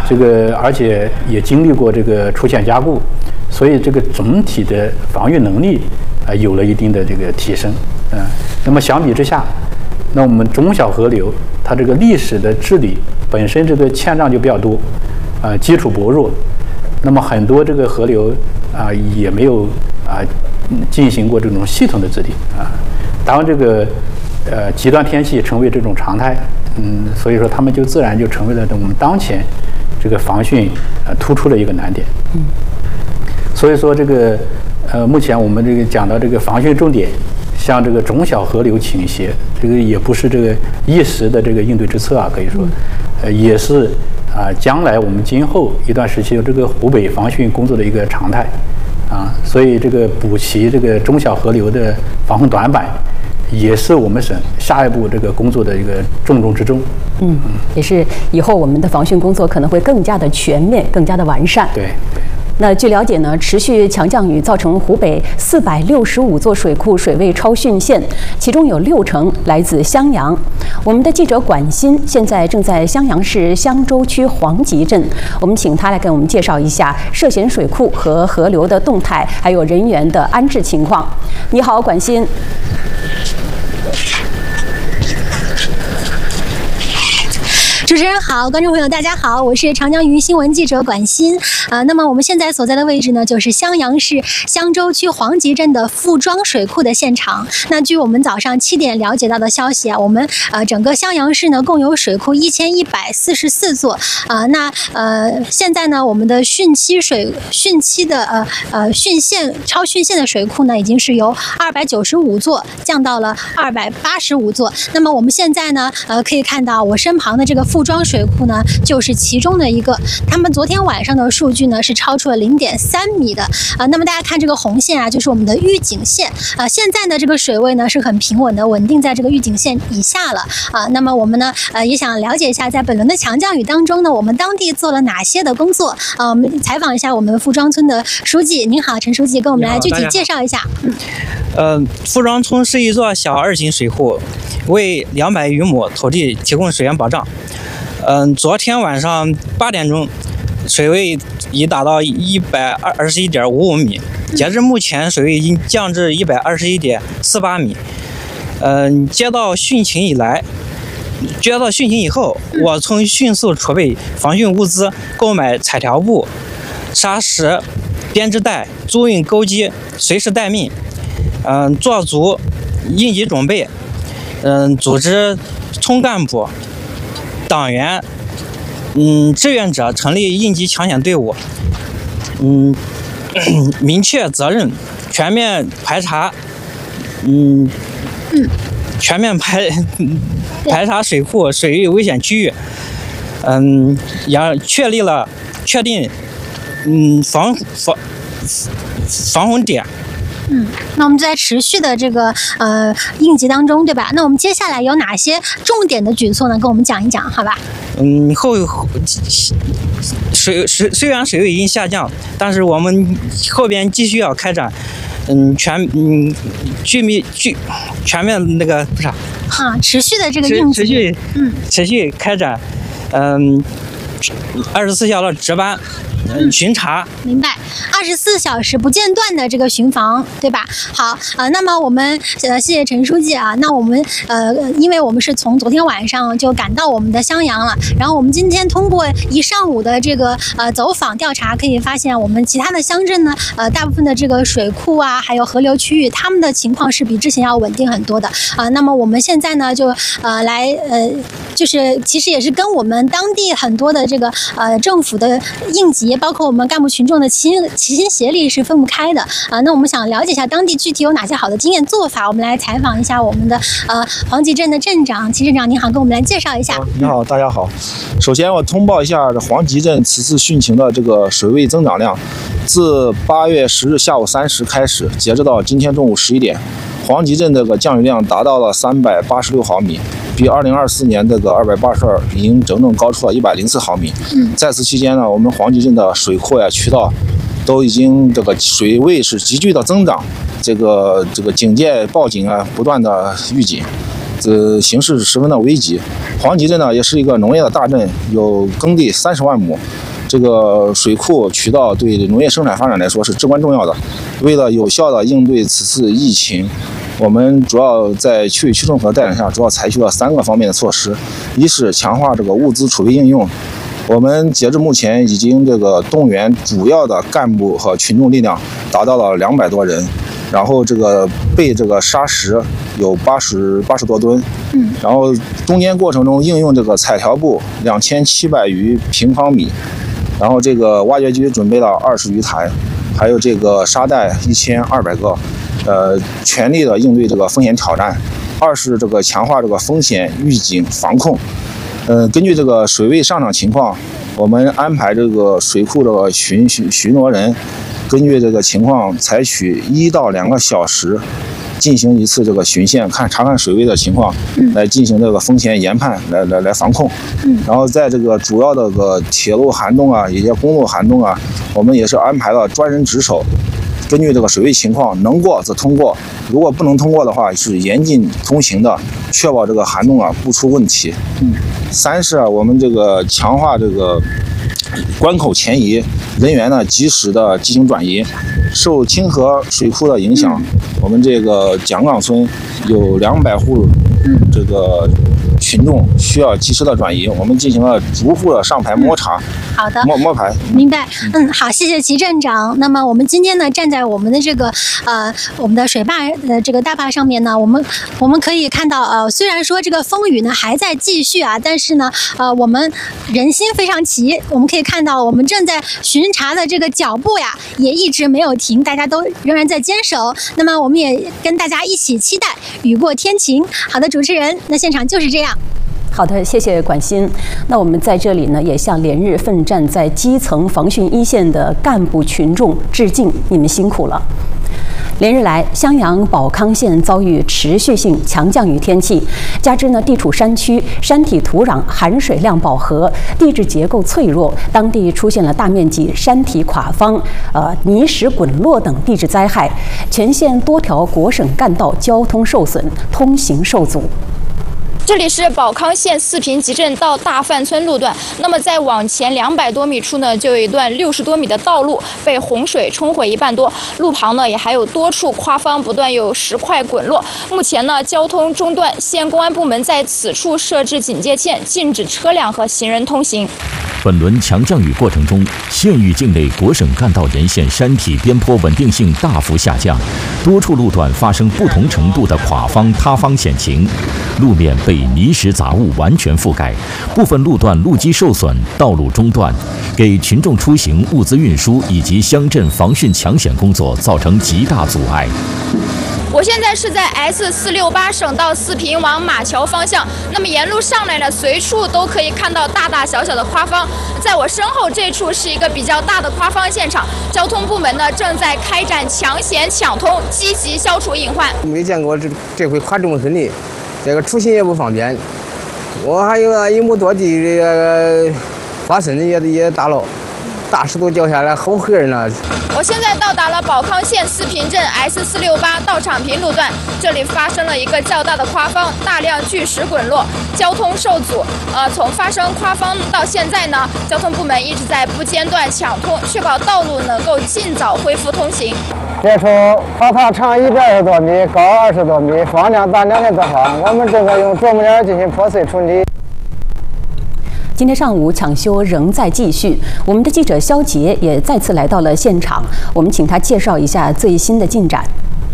而且也经历过这个出现加固，所以这个总体的防御能力有了一定的这个提升。那么相比之下，那我们中小河流它这个历史的治理本身这个欠账就比较多，基础薄弱，那么很多这个河流也没有进行过这种系统的治理当这个极端天气成为这种常态，所以说他们就自然就成为了我们当前这个防汛突出的一个难点。所以说这个目前我们这个讲到这个防汛重点，像这个中小河流倾斜，这个也不是这个一时的这个应对之策可以说，也是将来我们今后一段时期这个湖北防汛工作的一个常态所以这个补齐这个中小河流的防洪短板，也是我们省下一步这个工作的一个重中之重。 也是以后我们的防汛工作可能会更加的全面，更加的完善。 对。 那据了解呢，持续强降雨造成湖北465座水库水位超汛线，其中有60%来自襄阳。我们的记者管鑫现在正在襄阳市襄州区黄集镇，我们请他来给我们介绍一下涉险水库和河流的动态，还有人员的安置情况。你好，管鑫。 主持人好，观众朋友大家好，我是长江鱼新闻记者管鑫。那么我们现在所在的位置呢，就是襄阳市襄州区黄集镇的傅庄水库的现场。那据我们早上7点了解到的消息我们整个襄阳市呢共有水库1144座。现在呢，我们的汛期的汛线超汛线的水库呢，已经是由295座降到了285座。那么我们现在呢，可以看到我身旁的这个傅庄水库呢，就是其中的一个。他们昨天晚上的数据呢是超出了0.3米的那么大家看这个红线就是我们的预警线现在呢这个水位呢是很平稳的，稳定在这个预警线以下了那么我们呢也想了解一下，在本轮的强降雨当中呢，我们当地做了哪些的工作我们采访一下我们傅庄村的书记。您好，陈书记，跟我们来具体介绍一下。 傅庄村是一座小2型水库，为200余亩土地提供水源保障。昨天晚上8点钟，水位已达到121.55米，截至目前水位已经降至121.48米。接到汛情以后，我村迅速储备防汛物资，购买彩条布、砂石、编织袋、租运钩机，随时待命。做足应急准备。组织村干部、党员、志愿者成立应急抢险队伍，明确责任，全面排查，全面排查水库水域危险区域，也确定防洪点。 那我们在持续的这个应急当中，对吧？那我们接下来有哪些重点的举措呢？跟我们讲一讲，好吧？虽然水位已经下降，但是我们后边继续要开展全面那个不是持续的这个应急， 持续开展24小时值班。巡查， 明白，24小时不间断的这个巡防，对吧？好那么我们谢谢陈书记那我们因为我们是从昨天晚上就赶到我们的襄阳了，然后我们今天通过一上午的这个走访调查，可以发现我们其他的乡镇呢大部分的这个水库还有河流区域，他们的情况是比之前要稳定很多的那么我们现在呢就就是其实也是跟我们当地很多的这个政府的应急，包括我们干部群众的齐心协力是分不开的那我们想了解一下当地具体有哪些好的经验做法，我们来采访一下我们的黄集镇的镇长齐镇长，您好，跟我们来介绍一下。 你好，大家好。首先我通报一下黄集镇此次汛情的这个水位增长量，自8月10日下午3时开始，截止到今天中午11点，黄集镇这个降雨量达到了386毫米，比2024年这个282已经整整高出了104毫米。在此期间呢，我们黄集镇的水库渠道都已经这个水位是急剧的增长，这个警戒报警不断的预警。 形势十分的危急。黄集镇呢也是一个农业的大镇，有耕地30万亩。这个水库渠道对农业生产发展来说是至关重要的。为了有效的应对此次疫情，我们主要在区委区政府的带领下，主要采取了3个方面的措施。一是强化这个物资储备应用，我们截至目前已经动员主要的干部和群众力量达到了200多人，然后备沙石有80多吨，然后中间过程中应用彩条布2700余平方米。然后挖掘机准备了20余台，还有沙袋1200个，全力的应对风险挑战。二是强化风险预警防控，根据水位上涨情况，我们安排水库巡逻人，根据情况采取1到2个小时进行一次巡线，查看水位的情况，来进行风险研判，来防控。然后在主要的铁路涵洞啊，一些公路涵洞啊，我们也是安排了专人值守，根据水位情况，能过则通过，如果不能通过的话，是严禁通行的，确保涵洞啊不出问题。三是我们强化关口前移，人员呢及时的进行转移。受清河水库的影响，我们蒋岗村有200户群众需要及时的转移，我们进行了逐户的上排摸查。 好的， 摸排。 明白。好，谢谢齐镇长。那么我们今天呢，站在我们的我们的水坝的大坝上面呢，我们可以看到，虽然说风雨呢还在继续啊，但是呢，我们人心非常齐。我们可以看到，我们正在巡查的脚步呀，也一直没有停，大家都仍然在坚守。那么我们也跟大家一起期待雨过天晴。好的，主持人，那现场就是这样。 好的，谢谢管欣。那我们在这里呢，也向连日奋战在基层防汛一线的干部群众致敬，你们辛苦了。连日来，襄阳保康县遭遇持续性强降雨天气，加之呢地处山区，山体土壤含水量饱和，地质结构脆弱，当地出现了大面积山体垮方、泥石滚落等地质灾害，全县多条国省干道交通受损，通行受阻。 这里是保康县四平集镇到大范村路段，那么再往前200多米处呢，就有一段60多米的道路被洪水冲毁1半多，路旁呢也还有多处夸方不断有石块滚落。目前呢交通中断，县公安部门在此处设置警戒线，禁止车辆和行人通行。 本轮强降雨过程中，县域境内国省干道沿线山体边坡稳定性大幅下降，多处路段发生不同程度的垮方塌方险情，路面被泥石杂物完全覆盖，部分路段路基受损，道路中断，给群众出行、物资运输以及乡镇防汛抢险工作造成极大阻碍。 我现在是在 S468省道四平往马桥方向，那么沿路上来呢，随处都可以看到大大小小的夸方。在我身后这处是一个比较大的夸方现场，交通部门呢正在开展抢险抢通，积极消除隐患。 没见过这回夸这么顺利，出行也不方便。我还有1亩多地花生也打了，大石头掉下来好吓人啊！ 我现在到达了保康县四平镇 S468到场坪路段，这里发生了一个较大的夸方，大量巨石滚落，交通受阻。从发生夸方到现在呢，交通部门一直在不间断抢通，确保道路能够尽早恢复通行。 这处夸方长120多米，高20多米，方量达2.多方，我们正在用啄木鸟进行破碎处理。 今天上午抢修仍在继续，我们的记者肖杰也再次来到了现场，我们请他介绍一下最新的进展。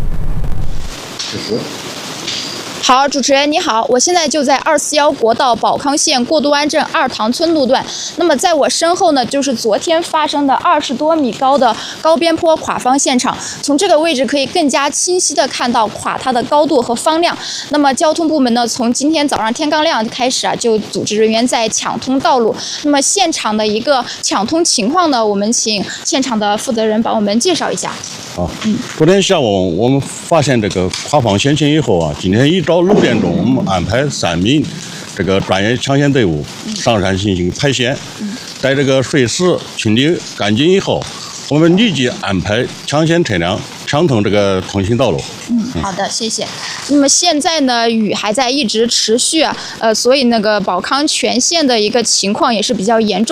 好，主持人你好，我现在就在241国道保康县过渡湾镇二塘村路段。那么在我身后呢，就是昨天发生的20多米高的高边坡垮方现场。从这个位置可以更加清晰地看到垮塌的高度和方量。那么交通部门呢，从今天早上天刚亮开始啊，就组织人员在抢通道路。那么现场的一个抢通情况呢，我们请现场的负责人帮我们介绍一下。 好，昨天下午我们发现这个垮方险情以后啊，今天一早6点钟，我们安排3名这个专业抢险队伍上山进行排险，在这个水石清理干净以后，我们立即安排抢险车辆畅通这个通行道路。 好的，谢谢。那么现在呢，雨还在一直持续啊，所以那个保康全线的一个情况也是比较严重。